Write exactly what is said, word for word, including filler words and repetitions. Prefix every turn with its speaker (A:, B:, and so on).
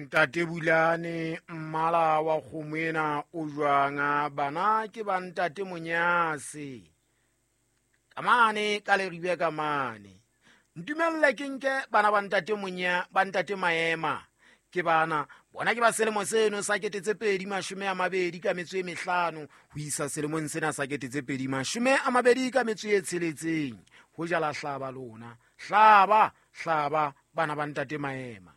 A: Ntate Bulane mmala wa kgomena o jwanga bana ke ba ntate Monyase kamane ka leribe kamane ntumelle ke nke bana ba ntate Monya ba ntate Maema ke bana bona ke ba selemo seno sa kete tse pedi mashome a mabedi ka metso e mehlano ho isa selemong sena sa kete tse pedi mashome a mabedi ka metso e tsheletseng ho jala hlaba lona hlaba hlaba bana ba ntate Maema.